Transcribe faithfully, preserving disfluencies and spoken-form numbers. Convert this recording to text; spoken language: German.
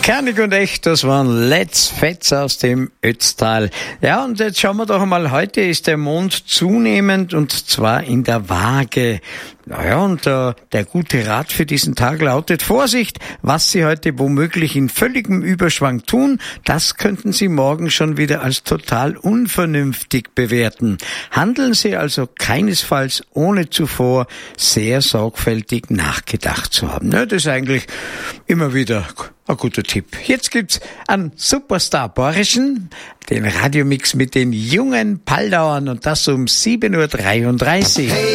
Kernig und echt, das waren Let's Fets aus dem Ötztal. Ja, und jetzt schauen wir doch einmal, heute ist der Mond zunehmend und zwar in der Waage. Naja, und äh, der gute Rat für diesen Tag lautet: Vorsicht, was Sie heute womöglich in völligem Überschwang tun, das könnten Sie morgen schon wieder als total unvernünftig bewerten. Handeln Sie also keinesfalls ohne zuvor sehr sorgfältig nachgedacht zu haben. Ja, das ist eigentlich immer wieder ein guter Tipp. Jetzt gibt's einen Superstar Borischen, den Radiomix mit den jungen Paldauern, und das um sieben Uhr dreiunddreißig. Hey.